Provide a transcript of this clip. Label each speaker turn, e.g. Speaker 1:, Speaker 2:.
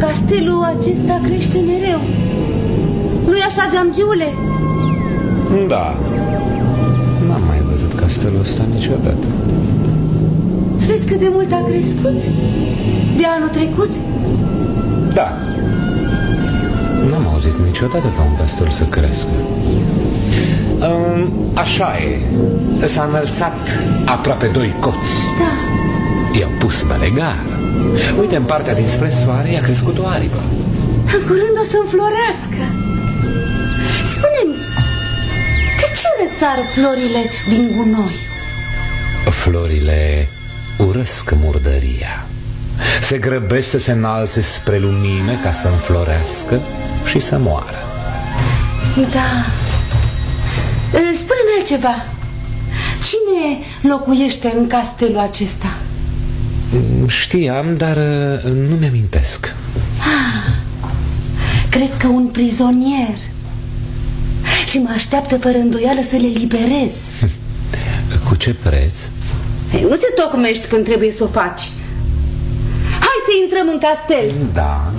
Speaker 1: Castelul acesta crește mereu. Nu-i așa, Geamgiule?
Speaker 2: Da. N-am mai văzut castelul ăsta niciodată.
Speaker 1: Vezi cât de mult a crescut? De anul trecut?
Speaker 2: Da. N-am auzit niciodată ca un castel să crească. Așa e. S-a înălțat aproape 2 coți.
Speaker 1: Da.
Speaker 2: I-au pus belegar. Uite, în partea dinspre soare i-a crescut o aripă.
Speaker 1: În curând o să înflorească. Spune-mi, de ce răsar florile din gunoi?
Speaker 2: Florile urăsc murdăria. Se grăbesc să se înalțe spre lumină ca să înflorească și să moară.
Speaker 1: Da. Spune-mi altceva. Cine locuiește în castelul acesta?
Speaker 2: Știam, dar nu mi-amintesc.
Speaker 1: Cred că un prizonier. Și mă așteaptă fără îndoială să le liberez.
Speaker 2: Cu ce preț?
Speaker 1: Nu te tocmești când trebuie să o faci. Hai să intrăm în castel.
Speaker 2: Da,